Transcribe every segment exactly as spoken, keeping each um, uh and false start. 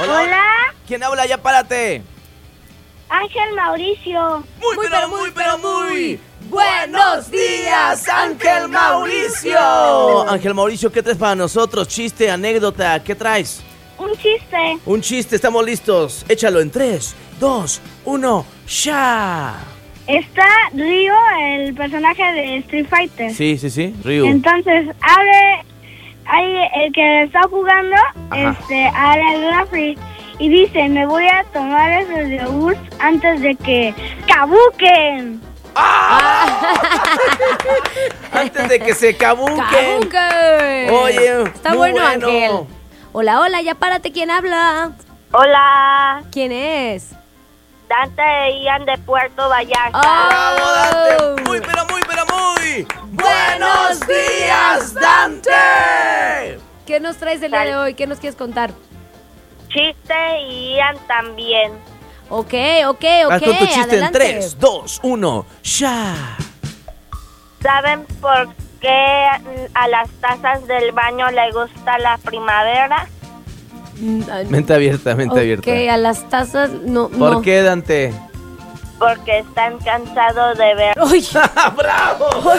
Hola. ¿Quién habla? Ya párate. Ángel Mauricio. Muy, muy pero muy, pero muy. ¡Buenos días, Ángel Mauricio! Ángel Mauricio, ¿qué traes para nosotros? ¿Chiste, anécdota? ¿Qué traes? Un chiste. Un chiste, estamos listos. Échalo en tres, dos, uno, ¡ya! Está Ryo, el personaje de Street Fighter. Sí, sí, sí, Ryu. Entonces, abre, ahí el que está jugando, Ajá. este, abre el refri y dice, me voy a tomar esos yogurts antes de que caduquen. ¡Ah! Antes de que se cabuquen. ¡Cabuque! Oye, está muy bueno, bueno. Ángel. Hola, hola, ya párate, ¿quién habla? Hola, ¿Quién es? Dante e Ian de Puerto Vallarta. ¡Bravo, Oh. Dante! Muy, pero muy, pero muy. ¡Buenos días, Dante! ¿Qué nos traes el día de hoy? ¿Qué nos quieres contar? Chiste y Ian también. Ok, ok, ok, Haz con tu chiste adelante. en tres, dos, uno, ¡ya! ¿Saben por qué a las tazas del baño le gusta la primavera? Mm, ah, Mente abierta, mente ok, abierta. a las tazas no. ¿Por no. qué, Dante? Porque están cansados de ver. Uy, ¡Bravo! ¡Bravo!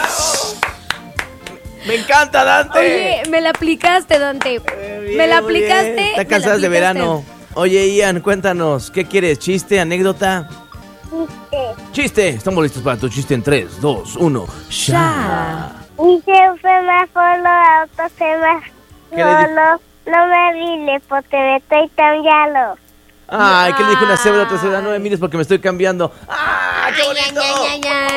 Me encanta, Dante. oye, me la aplicaste, Dante. Muy bien, me la muy bien. aplicaste. Está me la cansada de aplicaste. verano. Oye, Ian, cuéntanos, ¿qué quieres? ¿Chiste, anécdota? Chiste. Estamos listos para tu chiste en tres, dos, uno, ¡ya! Ya. Y se semáforo, auto semáforo, ¿Qué le di- no, no me diles porque me estoy cambiando. Ay, ¿qué le dijo una cebra a otra cebra? No me mires porque me estoy cambiando. ¡Ah, qué Ay, bonito! ay, ay, ay, ay.